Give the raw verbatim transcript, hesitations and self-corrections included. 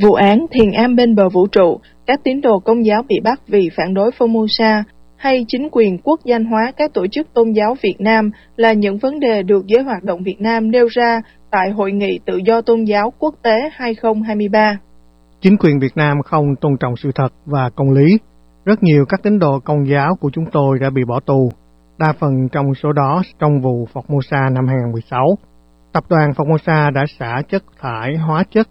Vụ án thiền am bên bờ vũ trụ, các tín đồ Công giáo bị bắt vì phản đối Formosa, hay chính quyền quốc danh hóa các tổ chức tôn giáo Việt Nam là những vấn đề được Giới Hoạt động Việt Nam nêu ra tại Hội nghị Tự do Tôn giáo Quốc tế hai không hai ba. Chính quyền Việt Nam không tôn trọng sự thật và công lý. Rất nhiều các tín đồ Công giáo của chúng tôi đã bị bỏ tù, đa phần trong số đó trong vụ Formosa năm hai không một sáu. Tập đoàn Formosa đã xả chất thải hóa chất